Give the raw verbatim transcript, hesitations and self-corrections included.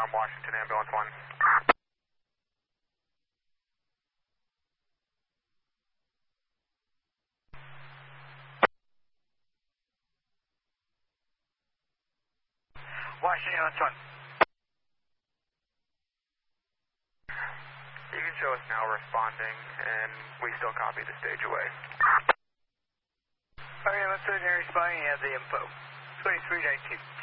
Arm, Washington, ambulance one. Washington, ambulance one. You can show us now responding, and we still copy the stage away. Okay, let's go ahead and respond. You have the info. twenty-three nineteen.